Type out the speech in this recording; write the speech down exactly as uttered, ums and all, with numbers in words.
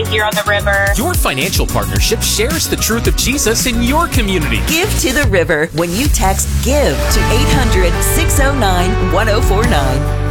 here on the river. Your financial partnership shares the truth of Jesus in your community. Give to the River when you text GIVE to eight hundred, six oh nine, one oh four nine.